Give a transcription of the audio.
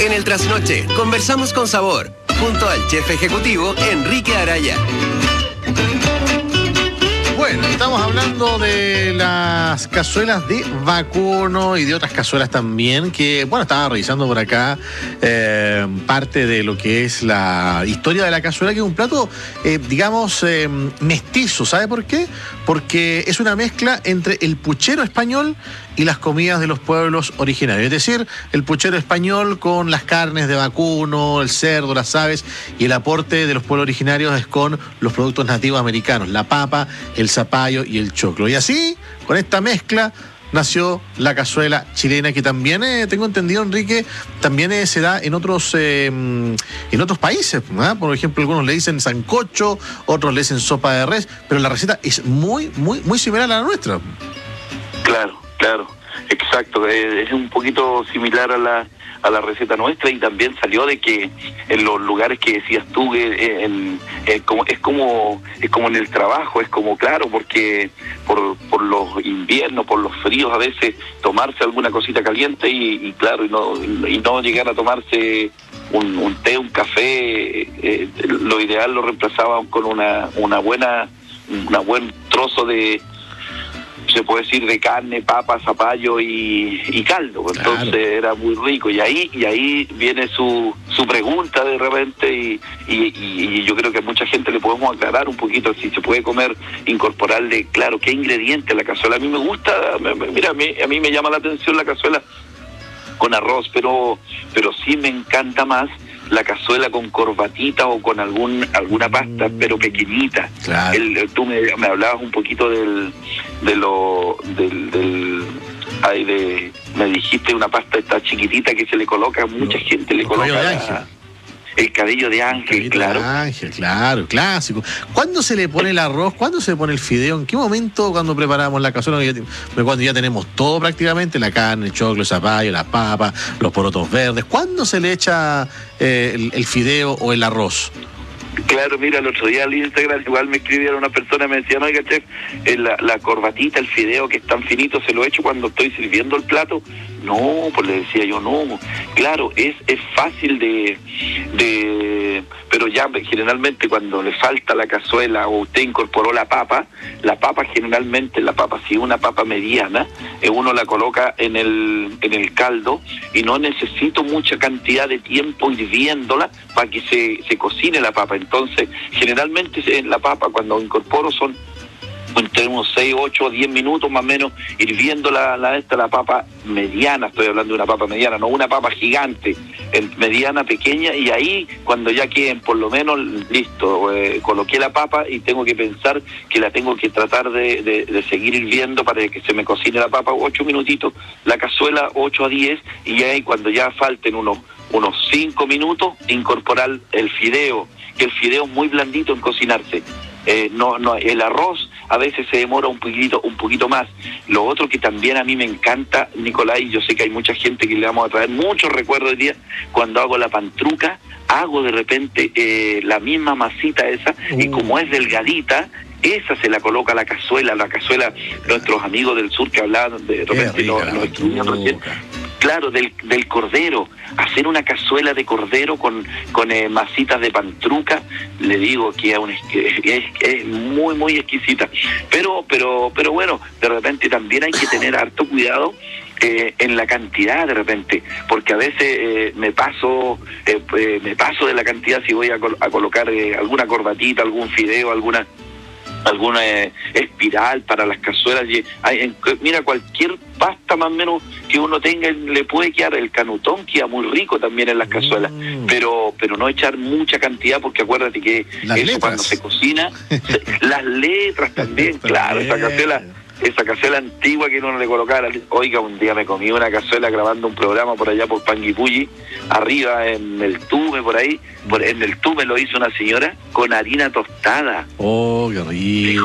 En el Trasnoche, conversamos con sabor, junto al chef ejecutivo Enrique Araya. Bueno, estamos hablando de las cazuelas de vacuno y de otras cazuelas también, que, bueno, estaba revisando por acá parte de lo que es la historia de la cazuela, que es un plato, digamos, mestizo. ¿Sabe por qué? Porque es una mezcla entre el puchero español y las comidas de los pueblos originarios. Es decir, el puchero español con las carnes de vacuno, el cerdo, las aves, y el aporte de los pueblos originarios es con los productos nativos americanos, la papa, el zapallo y el choclo. Y así, con esta mezcla, nació la cazuela chilena, que también, tengo entendido, Enrique, también se da en otros países, ¿eh? Por ejemplo, algunos le dicen sancocho, otros le dicen sopa de res, pero la receta es muy similar a la nuestra. Claro, exacto, es un poquito similar a la receta nuestra, y también salió de que en los lugares que decías tú, es como en el trabajo, es como, claro, porque por los inviernos, por los fríos, a veces tomarse alguna cosita caliente y claro, y no llegar a tomarse un té, un café, lo ideal lo reemplazaban con una buen trozo de, se puede decir, de carne, papa, zapallo y caldo. Entonces, claro, era muy rico. Y ahí viene su pregunta de repente, y yo creo que a mucha gente le podemos aclarar un poquito si se puede comer, incorporarle, claro, qué ingrediente a la cazuela. A mí me gusta, mira, a mí me llama la atención la cazuela con arroz, pero sí me encanta más la cazuela con corbatita o con alguna pasta, pero pequeñita. Claro. Tú me hablabas un poquito me dijiste una pasta esta chiquitita que se le coloca, mucha gente le coloca el cabello de ángel, claro. Claro, clásico. ¿Cuándo se le pone el arroz? ¿Cuándo se le pone el fideo? ¿En qué momento cuando preparamos la cazuela? Cuando ya tenemos todo prácticamente, la carne, el choclo, el zapallo, la papa, los porotos verdes. ¿Cuándo se le echa el fideo o el arroz? Claro, mira, el otro día al Instagram igual me escribieron una persona y me decían, oiga, chef, la corbatita, el fideo que es tan finito, ¿se lo echo cuando estoy sirviendo el plato? No, pues le decía yo, no. Claro, es fácil pero ya generalmente cuando le falta la cazuela o usted incorporó la papa generalmente, si es una papa mediana, uno la coloca en el caldo y no necesito mucha cantidad de tiempo hirviéndola para que se cocine la papa. Entonces, generalmente la papa cuando incorporo son entre unos 6, 8 o 10 minutos más o menos hirviendo la papa mediana. Estoy hablando de una papa mediana, no una papa gigante, mediana, pequeña, y ahí cuando ya queden por lo menos listo, coloqué la papa y tengo que pensar que la tengo que tratar de seguir hirviendo para que se me cocine la papa 8 minutitos, la cazuela 8 a 10, y ahí cuando ya falten unos 5 minutos incorporar el fideo, que el fideo es muy blandito en cocinarse. El arroz a veces se demora un poquito más. Lo otro que también a mí me encanta, Nicolás, y yo sé que hay mucha gente que le vamos a traer muchos recuerdos hoy día, cuando hago la pantruca, hago de repente la misma masita esa, y como es delgadita, esa se la coloca a la cazuela, nuestros amigos del sur que hablaban de repente, nos escribían recién. Claro, del cordero, hacer una cazuela de cordero con masitas de pantruca, le digo que es muy exquisita. Pero bueno, de repente también hay que tener harto cuidado en la cantidad de repente, porque a veces me paso de la cantidad si voy a colocar alguna corbatita, algún fideo, alguna espiral para las cazuelas. Mira, cualquier pasta más o menos que uno tenga le puede quedar. El canutón queda muy rico también en las cazuelas, pero no echar mucha cantidad, porque acuérdate que cuando se cocina, las letras también, claro, esa cazuela antigua que uno le colocara. Oiga, un día me comí una cazuela grabando un programa por allá por Panguipulli, arriba en el Tume, por ahí, en el Tume lo hizo una señora con harina tostada. Oh, qué rico.